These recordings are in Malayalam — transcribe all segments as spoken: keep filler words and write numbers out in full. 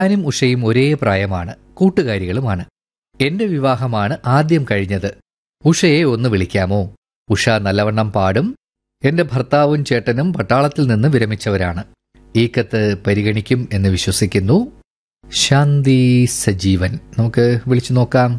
ഞാനും ഉഷയും ഒരേ പ്രായമാണ്, കൂട്ടുകാരികളുമാണ്. എന്റെ വിവാഹമാണ് ആദ്യം കഴിഞ്ഞത്. ഉഷയെ ഒന്ന് വിളിക്കാമോ? ഉഷ നല്ലവണ്ണം പാടും. എന്റെ ഭർത്താവും ചേട്ടനും പട്ടാളത്തിൽ നിന്ന് വിരമിച്ചവരാണ്. ഈ കത്ത് പരിഗണിക്കും എന്ന് വിശ്വസിക്കുന്നു. ശാന്തി സജീവൻ. നമുക്ക് വിളിച്ചു നോക്കാം.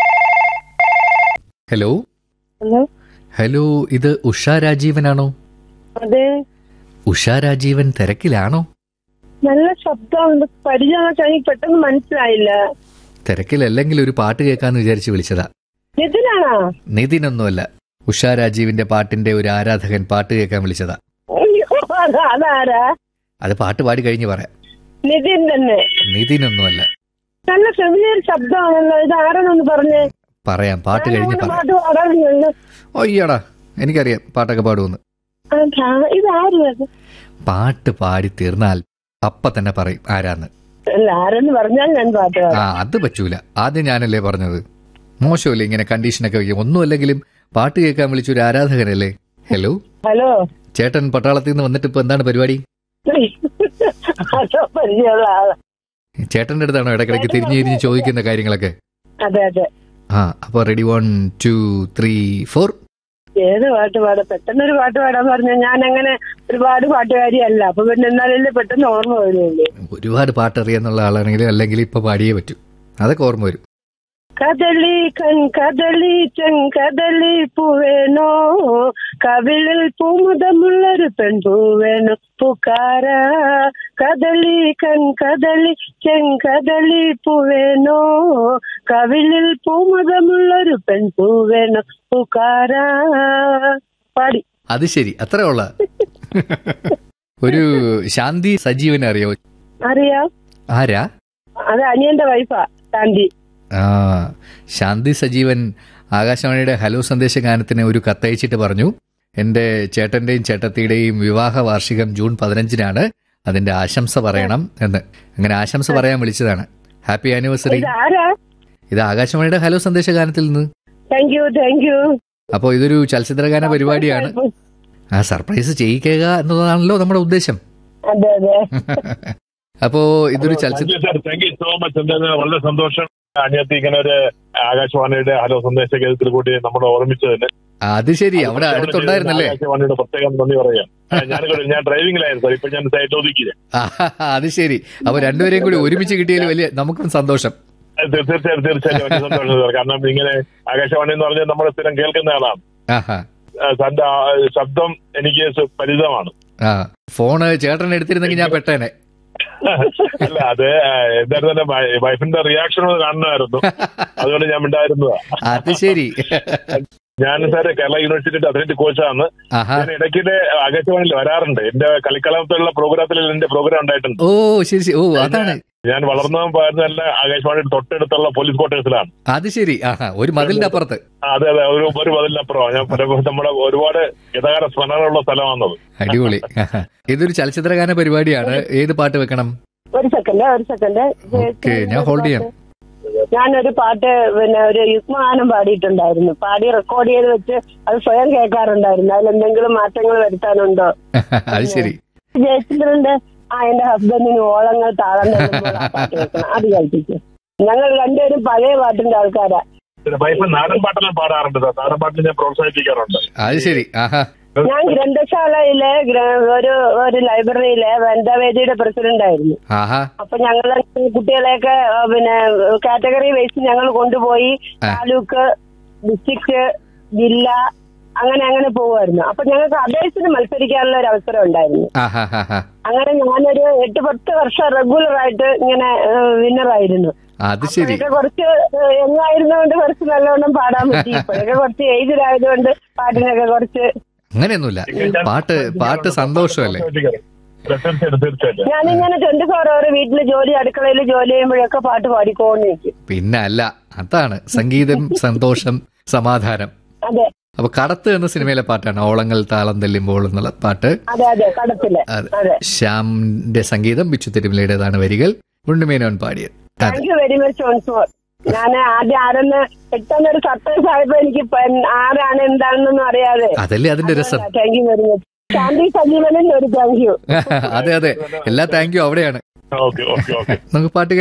ഹലോ ഹലോ ഹലോ ഇത് ഉഷ രാജീവനാണോ? അതെ. ഉഷ രാജീവൻ തിരക്കിലാണോ? നല്ല ശബ്ദമുണ്ട്, പരിചയമൊക്കെ എനിക്ക് പെട്ടെന്ന് മനസ്സിലായില്ല. തിരക്കിലല്ലെങ്കിൽ ഒരു പാട്ട് കേൾക്കാന്ന് വിചാരിച്ച് വിളിച്ചതാ. നിതിനാണോ? നിതിനൊന്നുമല്ല, ഉഷ രാജീവിന്റെ പാട്ടിന്റെ ഒരു ആരാധകൻ പാട്ട് കേൾക്കാൻ വിളിച്ചതാ. അതാരാ? അത് പാട്ട് പാടി കഴിഞ്ഞ് പറയാം. നിതിൻ തന്നെ? നിതിനൊന്നുമല്ല. നല്ല ഫെമിലിയർ ശബ്ദമാണല്ലോ. ഇത് ആരാണെന്ന് പറഞ്ഞേ? പറയാം, പാട്ട് കഴിഞ്ഞ് പറയാം. പാട്ട് പാടാറുണ്ട്. ഒയ്യടാ, എനിക്കറിയാം പാട്ടൊക്കെ പാടുമെന്ന്. ഇതാരും പാട്ട് പാടി തീർന്നാൽ അപ്പ തന്നെ പറയും ആരാന്ന്. അല്ല, ആരെന്ന് പറഞ്ഞാൽ ഞാൻ പാട്ട് പാടും. ആ അത് പറ്റൂല, ആദ്യം ഞാനല്ലേ പറഞ്ഞത്. മോശമല്ലേ ഇങ്ങനെ കണ്ടീഷനൊക്കെ വയ്ക്കും. ഒന്നും അല്ലെങ്കിലും പാട്ട് കേൾക്കാൻ വിളിച്ചൊരു ആരാധകനല്ലേ. ഹലോ ഹലോ ചേട്ടൻ പട്ടാളത്തിൽ നിന്ന് വന്നിട്ട് ഇപ്പൊ എന്താണ് പരിപാടി? പരിചയമുള്ള ആള്. ചേട്ടന്റെ അടുത്താണോ ഇടയ്ക്കിടയ്ക്ക് തിരിഞ്ഞു തിരിഞ്ഞ് ചോദിക്കുന്ന കാര്യങ്ങളൊക്കെ? അതെ അതെ. ആ അപ്പൊ ready, one two three four. ഏത് പാട്ട് പാടാം? പെട്ടെന്നൊരു പാട്ട് പാടാൻ പറഞ്ഞാൽ ഞാൻ അങ്ങനെ ഒരുപാട് പാട്ടുകാരിയല്ല. അപ്പൊ പിന്നെ എന്നാലല്ലേ പെട്ടെന്ന് ഓർമ്മ വരുള്ളൂ. ഒരുപാട് പാട്ട് അറിയാന്നുള്ള ആളാണെങ്കിലും അല്ലെങ്കിൽ ഇപ്പൊ പാടിയേ പറ്റൂ, അതൊക്കെ ഓർമ്മ വരും. കദളി കൺ കദളി ചെങ്കദളി പൂവേണോ, കവിളിൽ പൂമുതമുള്ളൊരു പെൺപൂവേണോ, പുക്കാര കദളി കൺ കദളി ചെങ്കദളി പൂവേണോ, കവിളിൽ പൂമുതമുള്ളൊരു പെൺപൂവേണോ, പുക്കാര. പാടി. അത് ശരി, അത്രേ ഉള്ള. ഒരു ശാന്തി സജീവനെ അറിയോ? അറിയാം. ആരാ? അത് അനിയന്റെ വൈഫാ ശാന്തി. ആ ശാന്തി സജീവൻ ആകാശവാണിയുടെ ഹലോ സന്ദേശ ഗാനത്തിന് ഒരു കത്തയച്ചിട്ട് പറഞ്ഞു, എന്റെ ചേട്ടന്റെയും ചേട്ടത്തിയുടെയും വിവാഹ വാർഷികം ജൂൺ പതിനഞ്ചിനാണ്, അതിന്റെ ആശംസ പറയണം എന്ന്. അങ്ങനെ ആശംസ പറയാൻ വിളിച്ചതാണ്. Happy anniversary. ഇത് ആകാശവാണിയുടെ ഹലോ സന്ദേശ ഗാനത്തിൽ നിന്ന്. Thank you thank you. അപ്പോ ഇതൊരു ചലച്ചിത്രഗാന പരിപാടിയാണ്. ആ സർപ്രൈസ് ചെയ്യിക്കുക എന്നതാണല്ലോ നമ്മുടെ ഉദ്ദേശം. അതെ അതെ. അപ്പോ ഇതൊരു ചലച്ചിത്ര. Thank you so much. വളരെ സന്തോഷം അനിയത്തി ഇങ്ങനെ ഒരു ആകാശവാണിയുടെ ഹലോ സന്ദേശ കേന്ദ്രത്തിൽ കൂടി നമ്മൾ ഓർമ്മിച്ചതിന്. അത് ശരി, അവിടെ അടുത്തുണ്ടായിരുന്നല്ലേ? ആകാശവാണിയുടെ പ്രത്യേകം നന്ദി പറയാം. ഞാൻ ഞാൻ ഡ്രൈവിംഗിലായിരുന്നു, ഇപ്പൊ ഞാൻ സൈറ്റ് ഒതുക്കിയത്. അത് ശരി. അപ്പൊ രണ്ടുപേരെയും കൂടി ഒരുമിച്ച് കിട്ടിയതിൽ വലിയ നമുക്കും സന്തോഷം. തീർച്ചയായും തീർച്ചയായും വലിയ സന്തോഷം സാർ. കാരണം ഇങ്ങനെ ആകാശവാണി എന്ന് പറഞ്ഞാൽ നമ്മൾ സ്ഥിരം കേൾക്കുന്ന ആളാണ്. തന്റെ ശബ്ദം എനിക്ക് പരിചിതമാണ്. ഫോണ് ചേട്ടൻ എടുത്തിരുന്നെങ്കിൽ ഞാൻ പെട്ടേനെ. അല്ല, അത് എന്തായാലും തന്നെ വൈഫിന്റെ റിയാക്ഷൻ കാണണമായിരുന്നു, അതുകൊണ്ട് ഞാൻ ഉണ്ടായിരുന്നതാ. അത് ശരി. ഞാൻ സാറ് കേരള യൂണിവേഴ്സിറ്റിയുടെ അത്ലറ്റിക് കോച്ചാണ്. ഞാൻ ഇടയ്ക്കിടെ ആകാശവാണിയിൽ വരാറുണ്ട്. എന്റെ കളിക്കളത്തിലുള്ള പ്രോഗ്രാമത്തിൽ എന്റെ പ്രോഗ്രാം ഉണ്ടായിട്ടുണ്ട്. ഓ ശരി. ഓ അതാണ്. ഞാൻ വളർന്നതും പോയിരുന്നല്ല ആകാശവാണിയുടെ തൊട്ടടുത്തുള്ള പോലീസ് ക്വാർട്ടേഴ്സിലാണ്. അത് ശരി. ഒരു മതിലിന്റെ അപ്പുറത്ത്. അതെ അതെ, ഒരു ഒരു മതിലിനപ്പുറമാണ്. ഞാൻ നമ്മുടെ ഒരുപാട് ഗതാഗത സ്മരണയുള്ള സ്ഥലമാണത്. അടിപൊളി. ഇതൊരു ചലച്ചിത്രഗാന പരിപാടിയാണ്. ഏത് പാട്ട് വെക്കണം? ഒരു സെക്കൻഡ് ഒരു സെക്കൻഡ് ഓക്കെ, ഞാൻ ഹോൾഡ് ചെയ്യാം. ഞാനൊരു പാട്ട് പിന്നെ ഒരു യുഗ്മഗാനം പാടിയിട്ടുണ്ടായിരുന്നു. പാടി റെക്കോർഡ് ചെയ്ത് വെച്ച് അത് സ്വയം കേൾക്കാറുണ്ടായിരുന്നു. അതിലെന്തെങ്കിലും മാറ്റങ്ങൾ വരുത്താനുണ്ടോ? അത് ശരി. ജയചന്ദ്രന്റെ ആ എന്റെ ഹസ്ബൻഡിന് ഓളങ്ങൾ താളം തരുമ്പോൾ ആ പാട്ട് കേൾക്കണം, അത് കേൾപ്പിക്കും. ഞങ്ങൾ രണ്ടുപേരും പഴയ പാട്ടിന്റെ ആൾക്കാരാ. വൈഫ് നാടൻ പാട്ടെല്ലാം പാടാറുണ്ട്. നാടൻ പാട്ടിൽ ഞാൻ പ്രോത്സാഹിപ്പിക്കാറുണ്ട്. അത് ശരി. ഞാൻ ഗ്രന്ഥശാലയിലെ ഒരു ഒരു ലൈബ്രറിയിലെ വനിതാവേദിയുടെ പ്രസിഡന്റ് ആയിരുന്നു. അപ്പൊ ഞങ്ങള് കുട്ടികളെയൊക്കെ പിന്നെ കാറ്റഗറി വൈസ് ഞങ്ങൾ കൊണ്ടുപോയി താലൂക്ക്, ഡിസ്ട്രിക്ട്, ജില്ല അങ്ങനെ അങ്ങനെ പോവുമായിരുന്നു. അപ്പൊ ഞങ്ങൾക്ക് അപേക്ഷന് മത്സരിക്കാനുള്ള ഒരു അവസരം ഉണ്ടായിരുന്നു. അങ്ങനെ ഞാനൊരു എട്ട് പത്ത് വർഷം റെഗുലർ ആയിട്ട് ഇങ്ങനെ വിന്നറായിരുന്നു. അപ്പോഴൊക്കെ കുറച്ച് എങ്ങായിരുന്നോണ്ട് കുറച്ച് നല്ലവണ്ണം പാടാൻ പറ്റി. ഇപ്പോഴൊക്കെ കുറച്ച് ഏജിലായതുകൊണ്ട് പാട്ടിനൊക്കെ കുറച്ച് അങ്ങനെയൊന്നുമില്ല. പാട്ട് പാട്ട് സന്തോഷമല്ലേ? ഞാനിങ്ങനെ ട്വന്റി ഫോർ അവർ വീട്ടില് ജോലി, അടുക്കളയിൽ ജോലി ചെയ്യുമ്പോഴൊക്കെ പാട്ട് പാടിക്കോണ്ടിരിക്കും. പിന്നെ അല്ല, അതാണ് സംഗീതം, സന്തോഷം, സമാധാനം. അതെ. അപ്പൊ കടത്ത് എന്ന സിനിമയിലെ പാട്ടാണ് ഓളങ്ങൾ താളം തെല്ലുമ്പോൾ എന്നുള്ള പാട്ട്. അതെ അതെ, കടത്തിലെ. ശ്യാമിന്റെ സംഗീതം, ബിച്ചു തിരുമലയുടേതാണ് വരികൾ, ഉണ്ണിമേനോൻ പാടിയത്. Thank you very much ons more. ഞാൻ ആദ്യം ആരെന്ന് പെട്ടെന്നൊരു സർപ്രൈസ് ആയപ്പോ എനിക്ക് ആരാണ് എന്താണെന്നൊന്നും അറിയാതെ. അതല്ലേ അതിന്റെ രസം. Thank you very much. ശാന്തി സജീവനും ഒരു താങ്ക് യു. അതെ അതെ, എല്ലാ താങ്ക് യു അവിടെയാണ്. ഓക്കെ ഓക്കെ ഓക്കെ നമുക്ക് പാട്ട്